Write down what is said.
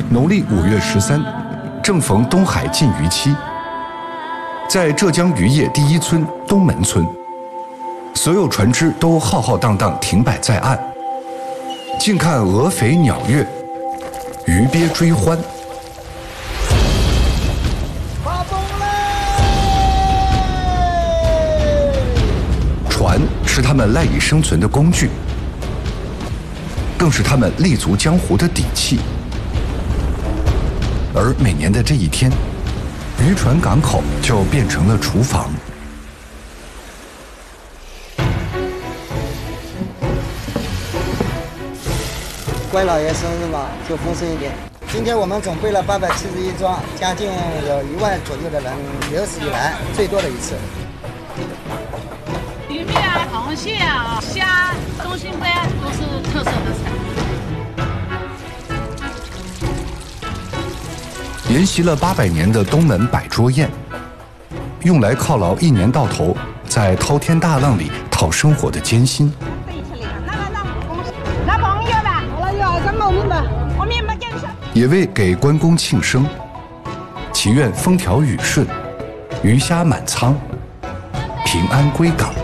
农历5月13，正逢东海禁渔期，在浙江渔业第1村东门村，所有船只都浩浩荡荡停摆在岸，静看鹅肥鸟跃，鱼鳖追欢。 发动嘞！ 船是他们赖以生存的工具，更是他们立足江湖的底气。而每年的这一天，渔船港口就变成了厨房。 关老爷生日嘛，就丰盛一点。今天我们总备了871桩，将近有1万左右的人，有史以来最多的一次。 鱼面啊、螃蟹啊、虾、中心杯都是特色的产品。 沿袭了800年的东门摆桌宴，用来犒劳一年到头在滔天大浪里讨生活的艰辛。也为给关公庆生，祈愿风调雨顺，鱼虾满仓，平安归港。